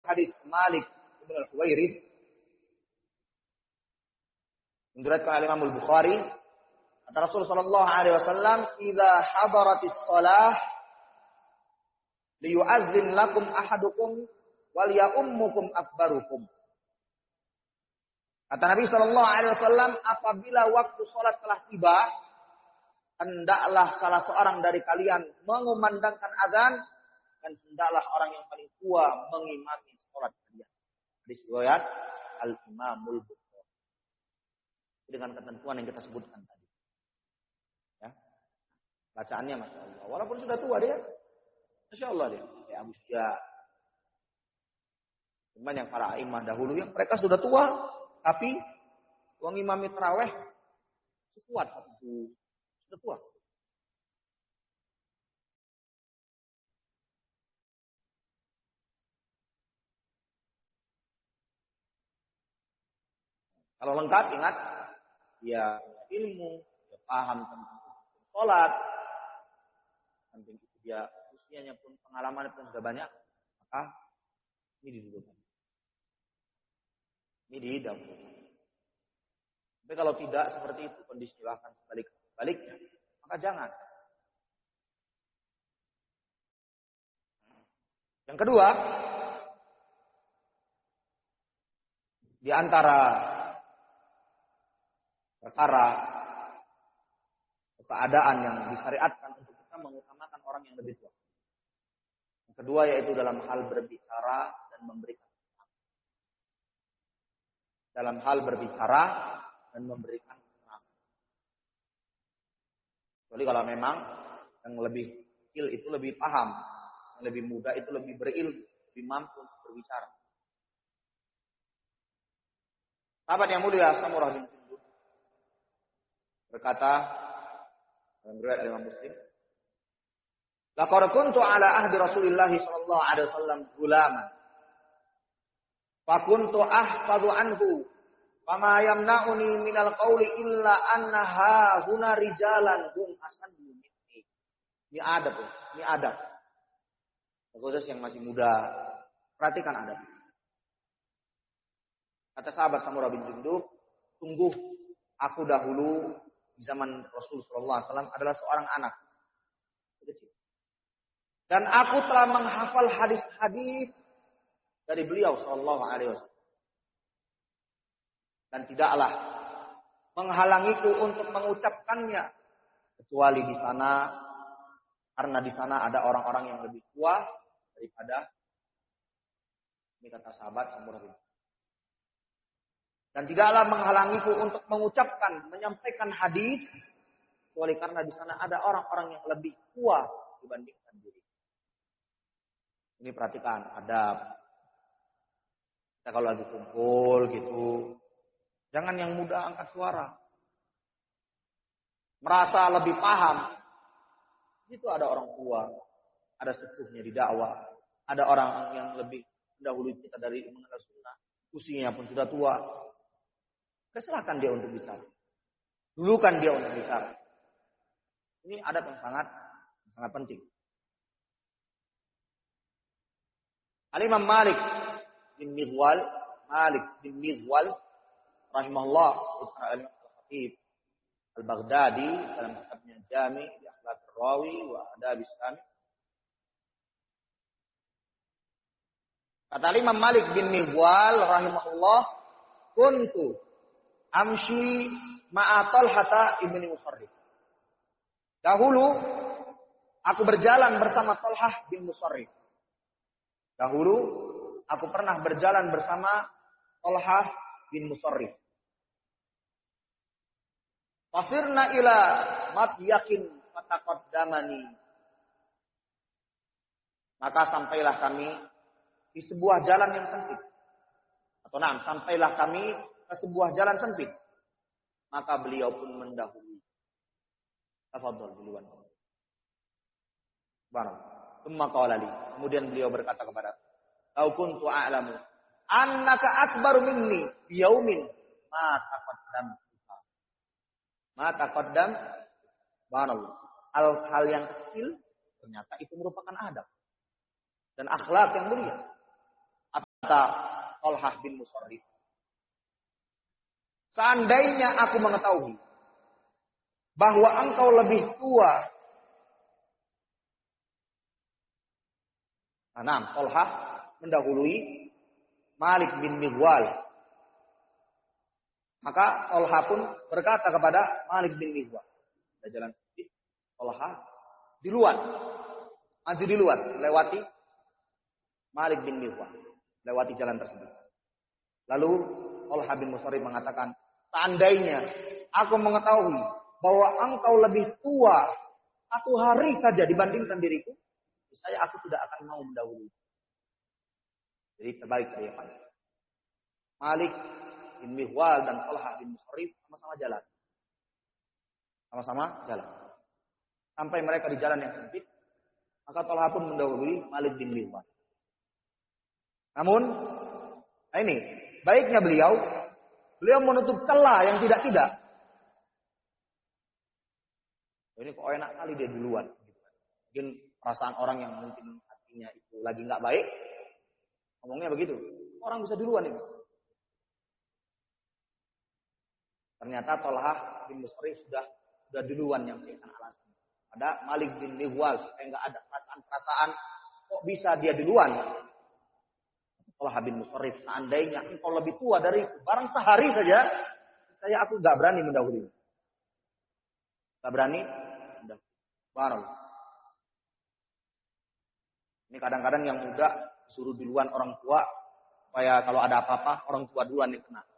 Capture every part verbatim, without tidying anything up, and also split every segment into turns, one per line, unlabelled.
hadis Malik bin Al-Huwairith diriwayatkan oleh Imam Al-Bukhari, kata Rasul sallallahu alaihi wasallam, "Idza hadaratis shalah liyu'azzin lakum ahadukum wal ya'ummukum akbarukum." Kata Nabi sallallahu alaihi wasallam, apabila waktu salat telah tiba, hendaklah salah seorang dari kalian mengumandangkan azan dan hendaklah orang yang paling tua mengimami salat kalian. Hadis riwayat Al-Imamul Bukhari. Dengan ketentuan yang kita sebutkan tadi. Ya. Bacaannya Masya Allah. Walaupun sudah tua dia. Masya Allah dia. Kayak Abu Sufyan. Cuman yang para imam dahulu yang mereka sudah tua. Tapi mengimami tarawih sekuat satu. Sudah tua. Kalau lengkap ingat, dia ilmu, dia paham tentang sholat, samping itu dia usianya pun pengalaman pun sudah banyak, maka ini didudukkan. Ini didahulukan. Tapi kalau tidak seperti itu kondisi bahkan sebalik baliknya, maka jangan. Yang kedua, di antara perkara keadaan yang disyariatkan untuk kita mengutamakan orang yang lebih tua. Yang kedua yaitu dalam hal berbicara dan memberikan. Dalam hal berbicara dan memberikan keterangan. Kecuali kalau memang yang lebih kecil itu lebih paham, yang lebih muda itu lebih berilmu, lebih mampu untuk berbicara. Sahabat yang mulia Samurah bin Jundub berkata dalam riwayat Imam Muslim, "Laqad kuntu ala ahdi Rasulillah sallallahu alaihi wasallam gulaman. Fa kuntu ahfadhu anhu, fama yamna'uni minal qawli illa annaha huna rijalan hum asannu minni." Ini adab, ini adab. Khusus yang masih muda, perhatikan adab. Kata sahabat Samurah bin Jundub, "Sungguh aku dahulu di zaman Rasul sallallahu alaihi wasallam adalah seorang anak kecil. Dan aku telah menghafal hadis-hadis dari beliau sallallahu alaihi wasallam. Dan tidaklah menghalangiku untuk mengucapkannya kecuali di sana karena di sana ada orang-orang yang lebih tua daripada," ini kata sahabat Samurah bin Jundub. "Dan tidaklah menghalangiku untuk mengucapkan, menyampaikan hadis kecuali karena di sana ada orang-orang yang lebih tua dibandingkan diri." Ini perhatikan adab. Kita kalau lagi kumpul gitu, jangan yang muda angkat suara. Merasa lebih paham. Itu ada orang tua, ada sepuhnya di dakwah, ada orang yang lebih dahulu kita dari mengenal sunnah, usianya pun sudah tua. Silakan dia untuk bicara. Dulukan dia untuk bicara. Ini adab yang sangat sangat penting. Al-Imam Malik bin Mighwal, Malik bin Mighwal rahimahullah, Al-Khatib Al-Baghdadi dalam kitabnya Jami' di Akhlaq Rawi wa Adab Sami. Kata Al-Imam Malik bin Mighwal rahimahullah, "Kuntu amshi ma'a Talhata ibni Musarrif." Dahulu aku berjalan bersama Talhah bin Musarrif. Dahulu aku pernah berjalan bersama Talhah bin Musarrif. Fasirna ila matyakin fataqaddamani. Maka sampailah kami di sebuah jalan yang sempit. Atau nah, sampailah kami ke sebuah jalan sempit. Maka beliau pun mendahului. Tafadhol duluan. Barang. Tsumma qala li. Kemudian beliau berkata kepada aku, "Lau kuntu a'lamu annaka akbaru minni bi yaumin ma taqaddam." Ma taqaddam. Barang. Hal-hal yang kecil ternyata itu merupakan adab dan akhlak yang mulia. Kata Thalhah bin Musarrif, seandainya aku mengetahui bahwa engkau lebih tua. Nah, Thalhah mendahului Malik bin Mighwal. Maka Thalhah pun berkata kepada Malik bin Mighwal, ada jalan sedikit, Thalhah di luar, maju di luar, lewati Malik bin Mighwal, lewati jalan tersebut. Lalu Thalhah bin Musarrif mengatakan, seandainya aku mengetahui bahwa engkau lebih tua satu hari saja dibandingkan diriku, saya aku tidak akan mau mendahului. Jadi terbalik dari yang paling. Malik bin Mighwal dan Thalhah bin Musarrif sama-sama jalan. Sama-sama jalan. Sampai mereka di jalan yang sempit, maka Thalhah pun mendahului Malik bin Mighwal. Namun, nah ini, baiknya beliau, beliau menutup celah yang tidak-tidak. Ini kok enak kali dia duluan. Mungkin perasaan orang yang mungkin hatinya itu lagi nggak baik, ngomongnya begitu. Orang bisa duluan ini. Ternyata Thalhah bin Musarrif sudah sudah duluan yang memberikan alasan. Ada Malik bin Mighwal supaya nggak ada perasaan-perasaan kok bisa dia duluan. Thalhah bin Musarrif, seandainya engkau lebih tua dari barang sehari saja, saya aku nggak berani mendahului. Nggak berani, udah baru. Ini kadang-kadang yang muda suruh duluan orang tua supaya kalau ada apa-apa orang tua duluan yang kena.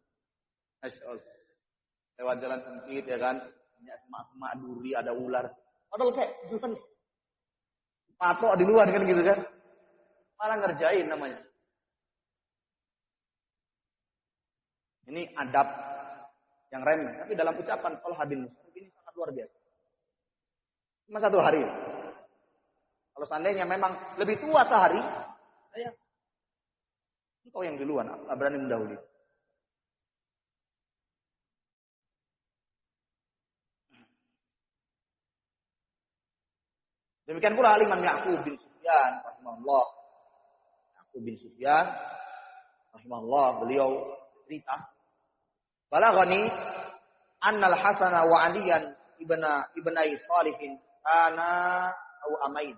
Lewat jalan sempit ya kan, banyak semak-semak duri, ada ular. Padahal kayak duluan patok di luar kan gitu kan. Malah ngerjain namanya. Ini adab yang remeh, tapi dalam ucapan Thalhah bin Musarrif ini sangat luar biasa. Cuma satu hari. Kalau seandainya memang lebih tua sehari, saya engkau yang duluan, aku tak berani mendahului. Demikian pula Imam Ya'qub bin Sufyan rahimahullah. Ya'qub bin Sufyan rahimahullah, beliau cerita, balaghani annal Hasan wa Aliyan ibna ibnai Salihin kana au amain.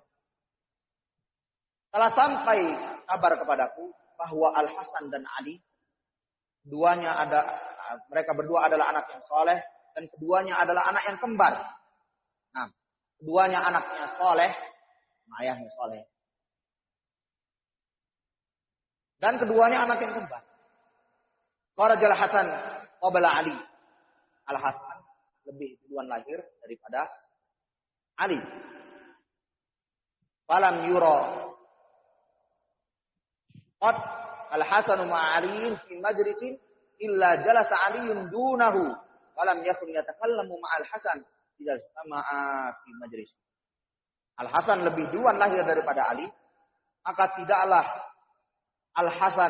Telah sampai kabar kepadaku bahwa Al Hasan dan Ali, keduanya ada, mereka berdua adalah anak yang soleh dan keduanya adalah anak yang kembar. Nah, keduanya anaknya soleh, ayahnya soleh, dan keduanya anak yang kembar. Kharajal Hasan qabla Ali. Al Hasan lebih duluan lahir daripada Ali. Falam yura qad Al Hasan ma'aliyin fi majlisin illa jalasa Aliyun dunahu falam yakun yatakallamu ma'al Hasan idza sama'a fi majlis. Al Hasan lebih duluan lahir daripada Ali, maka tidaklah Al Hasan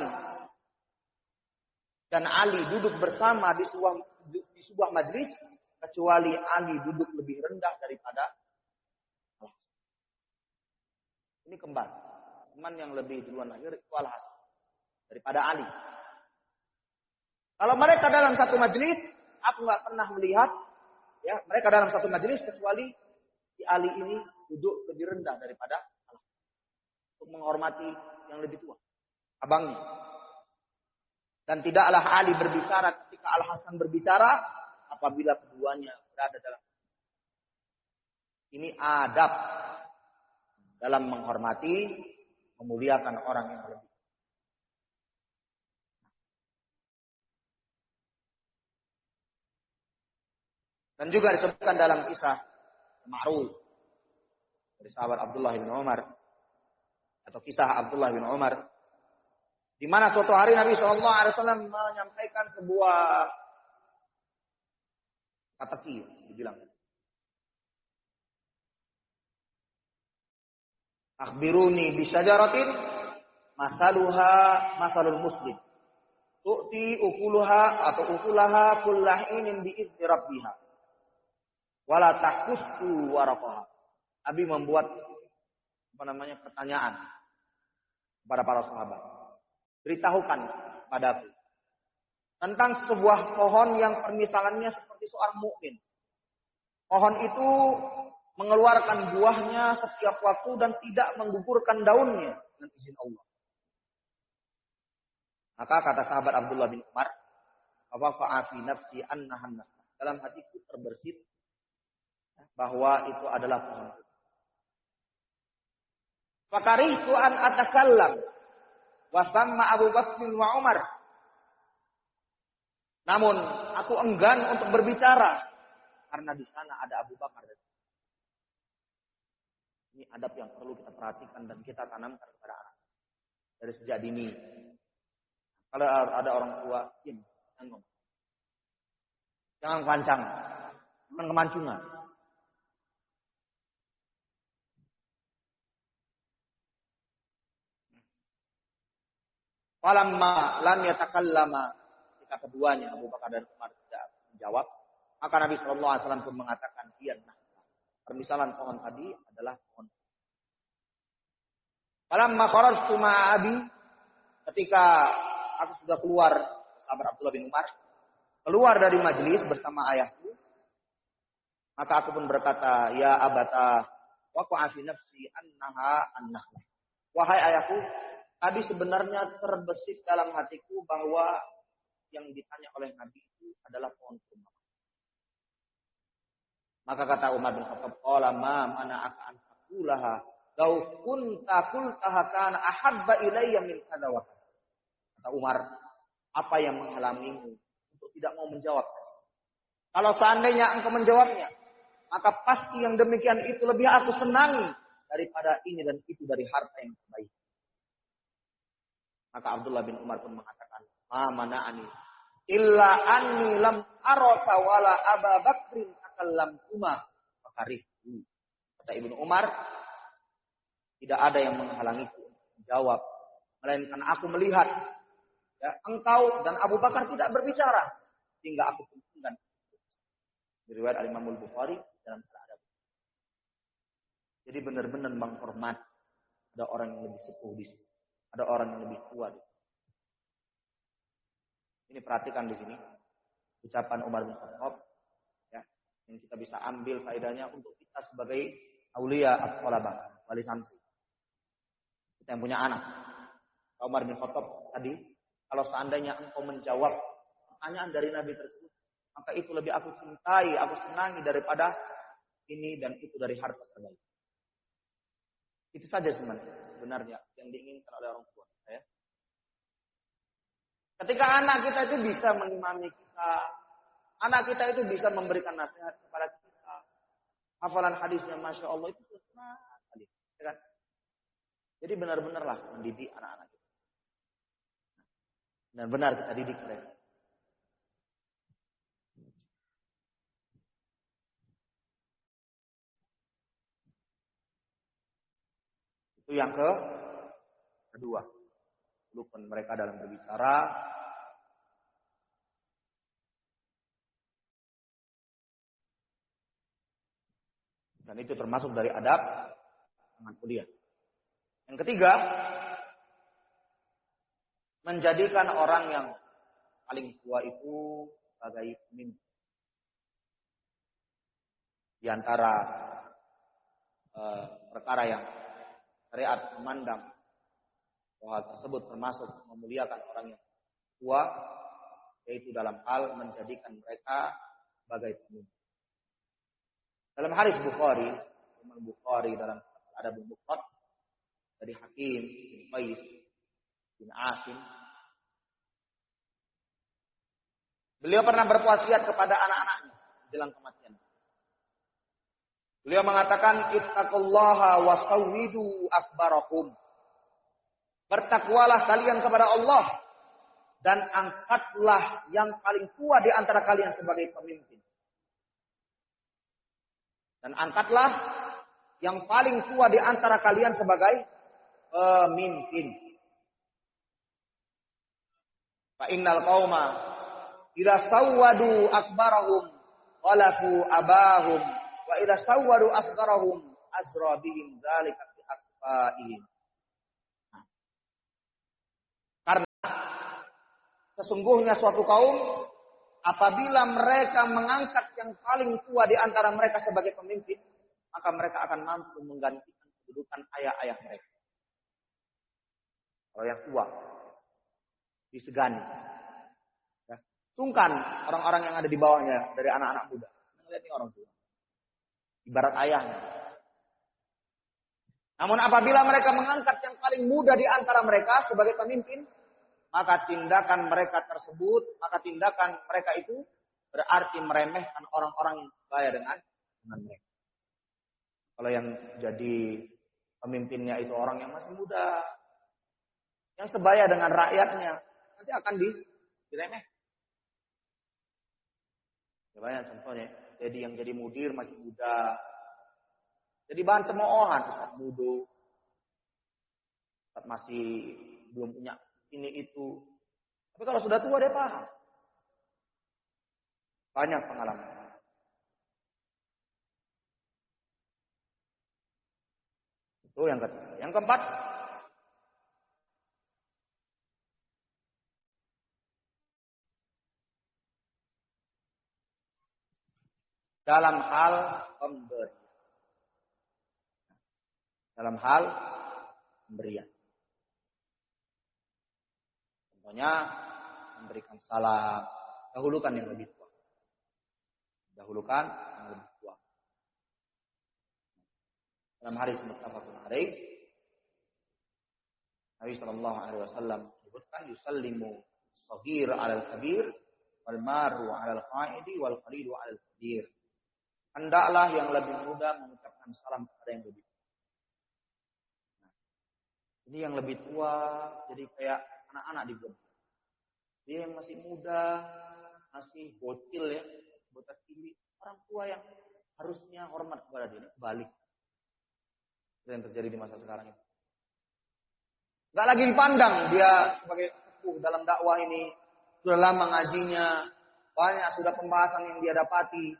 dan Ali duduk bersama di sebuah di sebuah majlis kecuali Ali duduk lebih rendah daripada Al Hasan. Ini kembar. Teman yang lebih duluan lahir itu Al Hasan daripada Ali. Kalau mereka dalam satu majelis, aku nggak pernah melihat, ya mereka dalam satu majelis kecuali si Ali ini duduk lebih rendah daripada Al Hasan untuk menghormati yang lebih tua, abangnya. Dan tidaklah Ali berbicara ketika Al Hasan berbicara apabila keduanya berada dalam. Ini adab dalam menghormati, memuliakan orang yang lebih. Dan juga disebutkan dalam kisah ma'ruf dari sahabat Abdullah bin Umar, atau kisah Abdullah bin Umar, di mana suatu hari Nabi shallallahu alaihi wasallam menyampaikan sebuah kata kiyah, dibilang, akhbiruni bisyajaratin masaluha masalul muslim tu'ti ukuluha atau ukulaha kullahinin bi'izni rabbiha wala takussu waraqaha. Nabi membuat apa namanya pertanyaan kepada para sahabat. beritahukan padaku tentang sebuah pohon yang permisalannya seperti seorang mukmin. Pohon itu mengeluarkan buahnya setiap waktu dan tidak menggugurkan daunnya dengan izin Allah. Maka kata sahabat Abdullah bin Umar, "Awafa'a fi nafsi annahan nasr." Dalam hatiku terbersit bahwa itu adalah pohon. Fakarihtu an atakallam wa samma Abu Bakr wa Umar. Namun aku enggan untuk berbicara karena di sana ada Abu Bakar. Ini adab yang perlu kita perhatikan dan kita tanamkan kepada anak dari sejak dini. Kalau ada orang tua, diam, jangan ngomong. Jangan kelancangan, jangan kemancungan. Falamma lam yatakallama, ketika keduanya Abu Bakar dan Umar tidak menjawab, maka Nabi Shallallahu Alaihi Wasallam pun mengatakan, iya, nah, permisalan pohon tadi adalah pohon. Falamma kharajtu ma'abi, ketika aku sudah keluar, sahabat Abdullah bin Umar keluar dari majelis bersama ayahku, maka aku pun berkata, ya abata, waqa'a fi nafsi annaha an-nakhlah. Wahai ayahku, tadi sebenarnya terbesit dalam hatiku bahwa yang ditanya oleh Nabi itu adalah pohon kurma. Maka kata Umar bin Khattab, qala ma mana'aka an taqulaha law kunta qultaha kana ahabba ilayya min kadza wa kadza. Kata Umar, apa yang menghalangimu untuk tidak mau menjawab? Kalau seandainya engkau menjawabnya, maka pasti yang demikian itu lebih aku senangi daripada ini dan itu dari harta yang terbaik. Maka Abdullah bin Umar pun mengatakan, ma mana'ani illa anni lam araka wala Aba Bakrin takallamtuma fakarihtu. Kata Ibnu Umar, tidak ada yang menghalangiku untuk menjawab, melainkan aku melihat ya, engkau dan Abu Bakar tidak berbicara, sehingga aku pun enggan. Diriwayat Al-Imam Al-Bukhari dalam Al-Adab. Jadi benar-benar menghormat. Ada orang yang lebih sepuh di sini. Ada orang yang lebih tua di sini. Ini perhatikan di sini. Ucapan Umar bin Khattab. Ya, yang kita bisa ambil faedahnya untuk kita sebagai aulia as-salabah, wali santri. Kita yang punya anak. Umar bin Khattab tadi, kalau seandainya engkau menjawab pertanyaan dari Nabi tersebut, maka itu lebih aku cintai, aku senangi daripada ini dan itu dari harta terbaik. Itu saja sebenarnya yang diinginkan oleh orang tua. Ya. Ketika anak kita itu bisa mengimami kita, anak kita itu bisa memberikan nasihat kepada kita, hafalan hadisnya Masya Allah itu senang sekali. Ya kan? Jadi benar-benarlah mendidik anak-anak kita. Benar-benar kita didik mereka. Itu yang ke kedua. Lupun mereka dalam berbicara. Dan itu termasuk dari adab teman kuliah. Yang ketiga, menjadikan orang yang paling tua itu sebagai pemimpin. Di antara eh, perkara yang syariat memandang bahwa tersebut termasuk memuliakan orang yang tua, yaitu dalam hal menjadikan mereka sebagai pemimpin. Dalam hadis Bukhari, Imam Bukhari dalam Adabul Mufrad dari Hakim bin Qais bin Asim, beliau pernah berwasiat kepada anak-anaknya jelang kematian. Beliau mengatakan, ittaqullaha wa sawwidu akbarakum. Bertakwalah kalian kepada Allah dan angkatlah yang paling tua di antara kalian sebagai pemimpin. Dan angkatlah yang paling tua di antara kalian sebagai pemimpin. Fa innal qauma idza sawwadu akbarahum qalafu abahum wa idza sawwadu asgharahum azra bihim dzalika fi asfa'ihim. Sesungguhnya suatu kaum apabila mereka mengangkat yang paling tua di antara mereka sebagai pemimpin, maka mereka akan mampu menggantikan kedudukan ayah-ayah mereka. Kalau yang tua disegani. Ya. Sungkan orang-orang yang ada di bawahnya dari anak-anak muda. Melihat ini orang tua. Ibarat ayahnya. Namun apabila mereka mengangkat yang paling muda di antara mereka sebagai pemimpin, maka tindakan mereka tersebut, maka tindakan mereka itu berarti meremehkan orang-orang yang sebaya dengan dengan mereka. Kalau yang jadi pemimpinnya itu orang yang masih muda, yang sebaya dengan rakyatnya, nanti akan diremeh. Banyak contohnya. Jadi yang jadi mudir masih muda, jadi bahan cemoohan, Ustaz muda, Ustaz masih belum punya ini itu. Tapi kalau sudah tua dia paham. Banyak pengalaman. Itu yang ketiga. Yang keempat, dalam hal pemberian. Dalam hal pemberian. Contohnya memberikan salam, dahulukan yang lebih tua. Dahulukan yang lebih tua. Dalam hadis muttafaqun alaih, Nabi sallallahu alaihi wasallam menyebutkan yusallimu shaghir 'alal kabir wal maru 'alal qa'idi wal qalidu 'alal kabir. Hendaklah yang lebih muda mengucapkan salam kepada yang lebih tua. Nah, ini yang lebih tua jadi kayak anak-anak di bawah. Dia yang masih muda, masih bocil ya, bocah cilik, orang tua yang harusnya hormat kepada dia, balik. Itu yang terjadi di masa sekarang ini. Gak lagi dipandang dia sebagai sepuh dalam dakwah ini, sudah lama ngajinya, banyak sudah pembahasan yang dia dapati.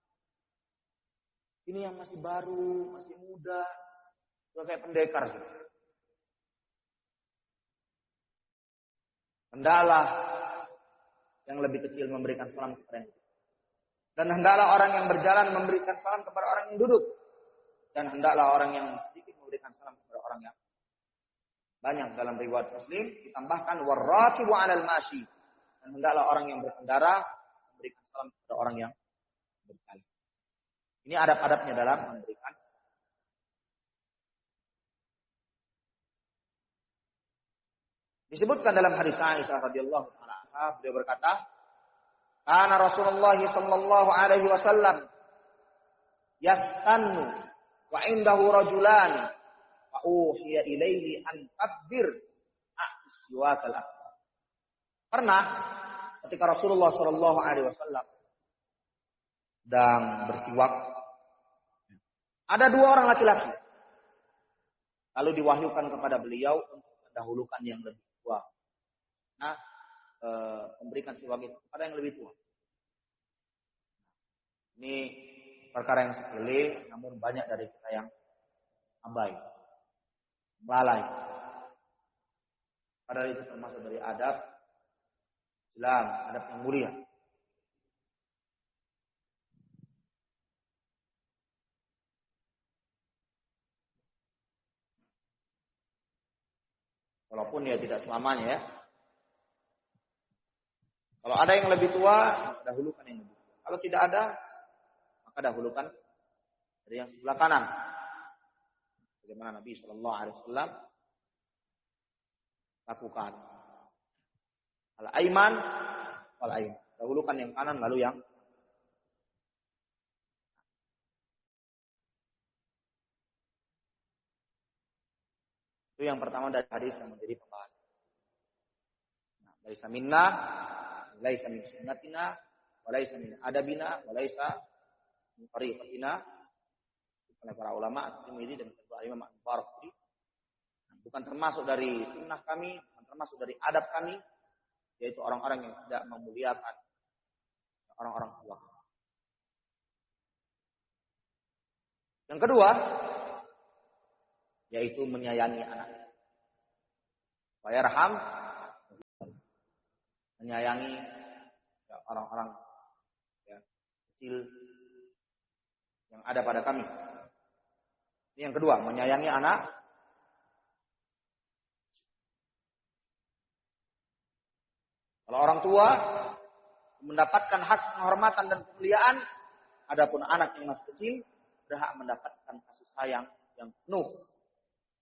Ini yang masih baru, masih muda, sudah kayak pendekar gitu. Hendaklah yang lebih kecil memberikan salam kepada yang duduk. Dan hendaklah orang yang berjalan memberikan salam kepada orang yang duduk. Dan hendaklah orang yang sedikit memberikan salam kepada orang yang banyak. Dalam riwayat Muslim ditambahkan warraqibu 'alal masyi. Dan hendaklah orang yang berkendara memberikan salam kepada orang yang berjalan. Ini adab-adabnya dalam memberikan. Disebutkan dalam hadis Aisyah radhiyallahu taala anha, beliau berkata, "Kana Rasulullah sallallahu alaihi wasallam yastannu wa indahu rajulan fa uhiya ilaihi an tabbir aswakal akbar." Pernah ketika Rasulullah sallallahu alaihi wasallam sedang bersiwak, ada dua orang laki-laki. Lalu diwahyukan kepada beliau untuk mendahulukan yang lebih tua. Nah, e, memberikan siwak itu kepada yang lebih tua. Ini perkara yang sepele, namun banyak dari kita yang abai, lalai. Padahal itu termasuk dari adab Islam, adab yang mulia. Walaupun ya tidak selamanya ya. Kalau ada yang lebih tua, maka dahulukan yang lebih tua. Kalau tidak ada, maka dahulukan dari yang sebelah kanan. Bagaimana Nabi Shallallahu Alaihi Wasallam lakukan. Al-aiman, wal-aiman. Dahulukan yang kanan, lalu yang itu yang pertama dari hadis yang menjadi pembahasan. Nah, laisa minna, laisa min sunnatina, wa laisa min adabina, wa laisa min tariqatina. Oleh para ulama, At-Tirmidzi dan Imam Al-Bukhari, bukan termasuk dari sunnah kami, bukan termasuk dari adab kami, yaitu orang-orang yang tidak memuliakan orang-orang tua. Yang kedua, yaitu menyayangi anak. Wa yarham, menyayangi ya, orang-orang ya, kecil yang ada pada kami. Ini yang kedua, menyayangi anak. Kalau orang tua mendapatkan hak penghormatan dan kemuliaan, adapun anak yang masih kecil berhak mendapatkan kasih sayang yang penuh